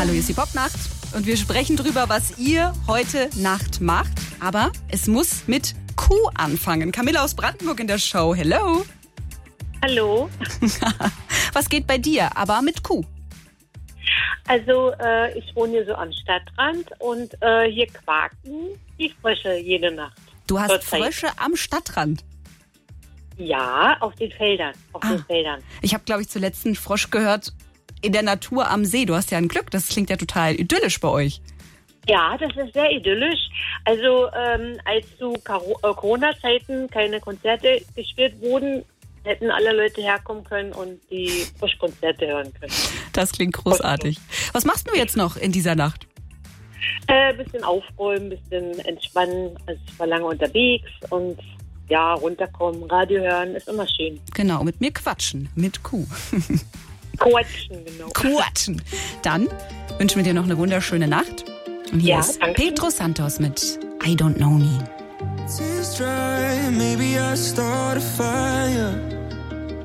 Hallo, hier ist die Popnacht und wir sprechen drüber, was ihr heute Nacht macht. Aber es muss mit Q anfangen. Camilla aus Brandenburg in der Show. Hello. Hallo. Was geht bei dir, aber mit Q? Also ich wohne hier so am Stadtrand und hier quaken die Frösche jede Nacht. Du hast Frösche am Stadtrand? Ja, auf den Feldern. Den Feldern. Ich habe, glaube ich, zuletzt einen Frosch gehört in der Natur am See. Du hast ja ein Glück, das klingt ja total idyllisch bei euch. Ja, das ist sehr idyllisch. Also als zu Corona-Zeiten keine Konzerte gespielt wurden, hätten alle Leute herkommen können und die Froschkonzerte hören können. Das klingt großartig. Was machst du jetzt noch in dieser Nacht? Bisschen aufräumen, bisschen entspannen. Also ich war lange unterwegs und ja, runterkommen, Radio hören, ist immer schön. Genau, mit mir quatschen, mit Q. Quatschen, genau. Quatschen. Dann wünschen wir dir noch eine wunderschöne Nacht. Und hier ist Pedro Santos mit I Don't Know Me. Maybe I start a fire.